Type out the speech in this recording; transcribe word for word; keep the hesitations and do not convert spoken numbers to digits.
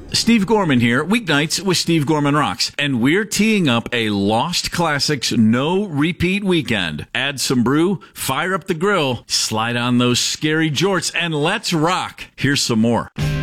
Steve Gorman here, weeknights with Steve Gorman Rocks, and we're teeing up a Lost Classics no repeat weekend. Add some brew, fire up the grill, slide on those scary jorts, and let's rock. Here's some more.